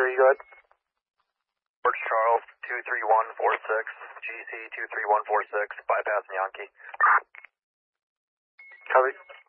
you go ahead. George Charles 23146, GC 23146, bypassing Yankee. Copy.